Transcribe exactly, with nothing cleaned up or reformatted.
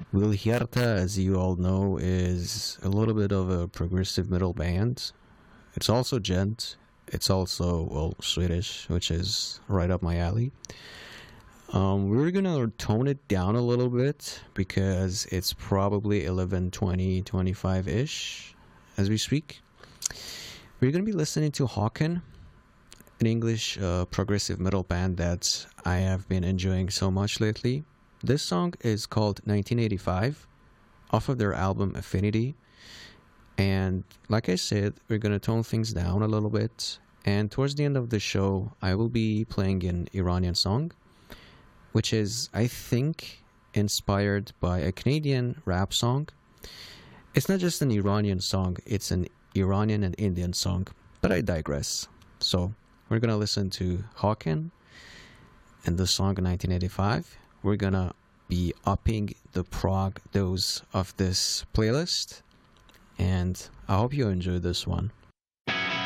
Will Hierta, as you all know, is a little bit of a progressive metal band. It's also gent. It's also, well, Swedish, which is right up my alley. Um, we're gonna tone it down a little bit because it's probably eleven twenty twenty-five ish as we speak. We're gonna be listening to Hawken, an English uh, progressive metal band that I have been enjoying so much lately. This song is called nineteen eighty-five off of their album Affinity. And like I said, we're going to tone things down a little bit. And towards the end of the show, I will be playing an Iranian song, which is, I think, inspired by a Canadian rap song. It's not just an Iranian song, it's an Iranian and Indian song. But I digress. So we're going to listen to Hawken and the song nineteen eighty-five. We're going to be upping the prog dose of this playlist. And I hope you enjoy this one.